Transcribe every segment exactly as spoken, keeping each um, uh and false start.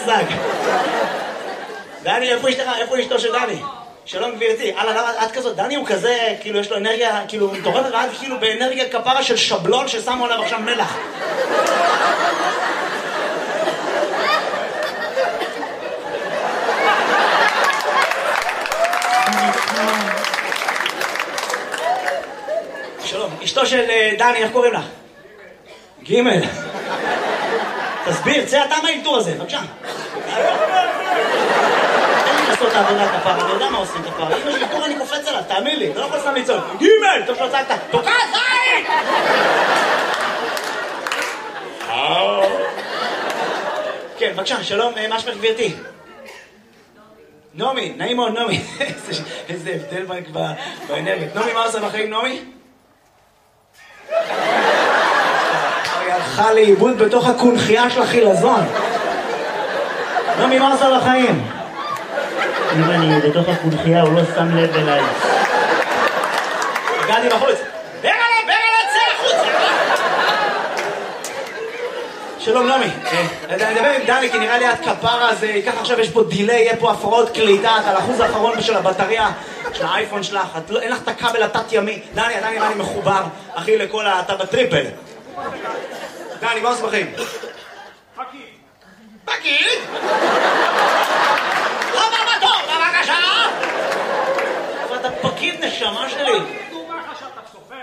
מושג. דני, איפה אשתך? איפה אשתו של דני? שלום גבירתי. הלאה, למה את כזאת? דני הוא כזה, כאילו יש לו אנרגיה, כאילו מתעורר רעד, כאילו באנרגיה כפרה של שבלון ששמו עליו עכשיו מלח. שלום, אשתו של דני, איך קוראים לך? גימל. תסביר, צא אתה מהאלתור הזה, בבקשה. תן לי לעשות את העבודה כפרה, אני יודע מה עושים כפרה. אם יש אלתור אני קופץ עליו, תאמין לי, אתה לא יכול סתם לצעוד. גימל! טוב שלא צעקת, תוקע זין! כן, בבקשה, שלום, מה שמך גבירתי? נעמי, נעים מאוד נעמי. איזה הבדל באנרגיה. נעמי, מה עושה בחיים נעמי? היא הלכה לאיבוד בתוך הקונחייה של החילזון. נעמי, מה עושה בחיים? אם אני בתוך הקונחייה הוא לא שם לב אליי. הגעתי בחוץ. ברלה, ברלה, צא החוץ! שלום נעמי, אני מדבר עם דני כי נראה לי את כפרה הזה, ככה עכשיו יש פה דילי, יהיה פה הפרעות קליטה, אתה על אחוז האחרון של הבטריה של האייפון שלך, אין לך את הכבל התת ימי. דני, דני נראה לי מחובר, אחי, לכל ה... אתה בטריפל. דני, מה עושה בחיים? פקיד. פקיד? הבא בתור, בבקשה! אבל אתה פקיד נשמה שלי. נו, מה חשבת, סופר?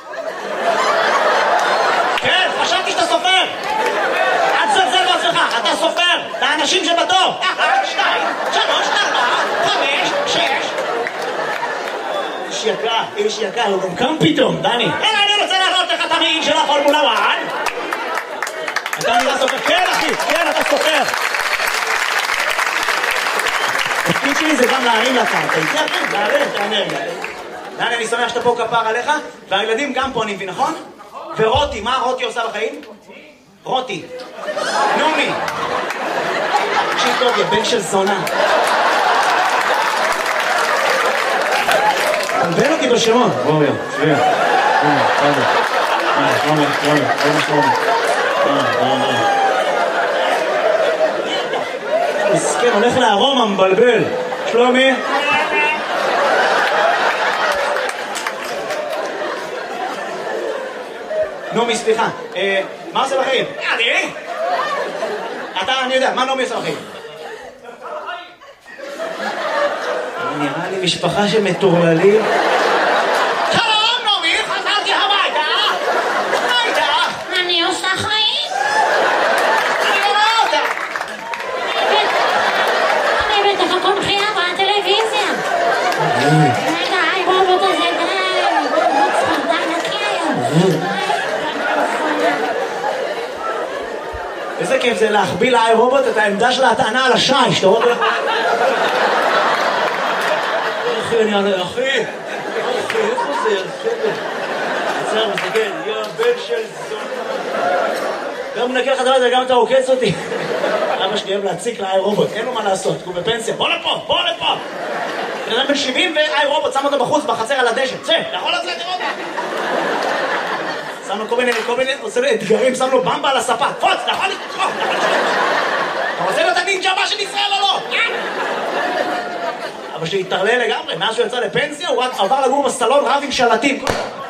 כן, חשבתי שאתה סופר! אל תזלזל בעצמך, אתה סופר! אתה האנשים שבתור! אחת, שתיים, שלוש, ארבע, חמש, שש... איש יקר, איש יקר, הוא גם קם פתאום, דני. אלא אני רוצה להראות לך את המעיל של הפורמולה אחת. אתה נראה סופר? כן אחי, כן אתה סופר! התפקיד שלי זה גם להרים לך, אתה איתי אחי? להרים את האנרגיה. דני, אני שמח שאתה פה כפר עליך, והילדים גם פה אני מבין, נכון? ורותי, מה רותי עושה בחיים? רותי. נעמי. תקשיב טוב, יא בן של זונה. תלבן אותי בשמות. בואו יו, שביע. הנה, פאדה. הנה, שלומי, שלומי, שלומי, שלומי. מסכן, הולך לארומה, מבלבל. שלומי. נעמי, סליחה, מה עושה בחיים? אני? אתה, אני יודע, מה נעמי עושה בחיים? נראה לי משפחה שמטורללים. שלום, נעמי, חזרתי הביתה. מה איתך? אני עושה חיים. אני לא רואה אותה. אני בתוך הקונחייה בטלוויזיה. רגע, היי, רובוט הזה, די, רובוט ספרדה נקי היום. איזה כיף זה להחביל לאי רובוט את העמדה של ההטענה על השי, שאתה רואה... אחי, אני ענה, אחי, אחי, איפה זה? עצר, מסתכל, יא בן של זונה. גם מנקה לך דבר הזה, גם אתה עוקץ אותי. אבא שלי אוהב להציק לאי רובוט, אין לו מה לעשות, הוא בפנסיה, בוא לפה, בוא לפה. בן אדם בן שבעים ואי רובוט, שם אותו בחוץ, בחצר על הדשא, צא, יכול לצאת לראות. שם לו כל מיני, כל מיני, עושה לו אתגרים, שם לו במבה על הספה, פוץ, אתה יכול לתקוף, אתה רוצה להיות הנינג'ה הבא של ישראל או לא? אבל שהתערלל לגמרי, מאז שהוא יצא לפנסיה, הוא רק עבר לגור בסלון רב עם שלטים.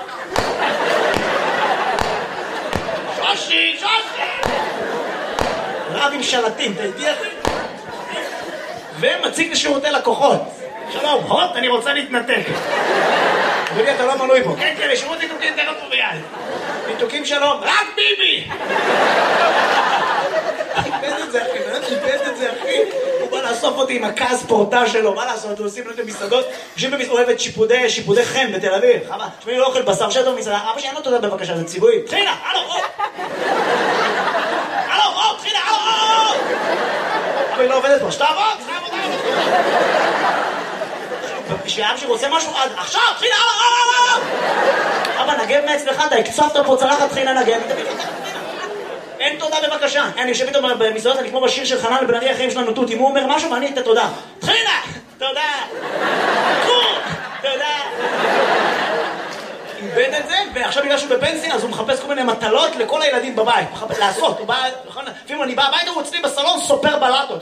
שושי, שושי! רב עם שלטים, אתה איתי אחי? ומציג לשירותי לקוחות. שלום, הוט, אני רוצה להתנתק. אדוני, אתה לא מנוי פה. כן, כן, לשירות ניתוקים תכף פה ביד. ניתוקים שלום, רק ביבי! איבד את זה, אחי, באמת איבד את זה, אחי. הוא בא לאסוף אותי עם הכעס פורטה שלו, מה לעשות? הוא עושים לו את המסעדות. יושבים במסעדות, אוהבת שיפודי, שיפודי חן בתל אביב. חבל, תשמעי, לא אוכל בשר שטו במסעדה. אבא שאין לו תודה בבקשה, זה ציווי. תחילה, הלו, רות! הלו, רות, תחילה, הלו, רות! אבא, היא לא עובדת פה, שתעבוד, שתעבוד, בשביל אבא שרוצה משהו, עכשיו, תחילה, הלו, רות! אבא, נגן מעצמך, אתה הקצפת פה צלחת, תחילה נגן. אין תודה בבקשה. אני יושב איתו במסעדות, אני כמו בשיר של חנן לבן ארי, החיים שלנו תות. אם הוא אומר משהו ואני את התודה. תחילה! תודה! תודה! איבד את זה, ועכשיו בגלל שהוא בפנסיה, אז הוא מחפש כל מיני מטלות לכל הילדים בבית. לעשות, הוא בא, לפעמים אני בא הביתה, הוא אצלי בסלון, סופר בלטות.